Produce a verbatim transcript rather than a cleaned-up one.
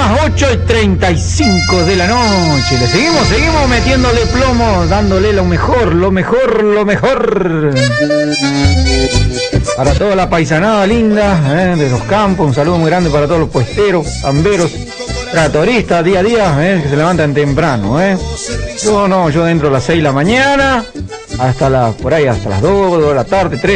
las ocho y treinta y cinco de la noche. Le seguimos, seguimos metiéndole plomo, dándole lo mejor, lo mejor, lo mejor. Para toda la paisanada linda, eh, de los campos, un saludo muy grande para todos los puesteros, amberos, tratoristas, día a día, eh, que se levantan temprano, eh. Yo no, yo dentro a las seis de la mañana, hasta la, por ahí hasta las dos de la tarde, tres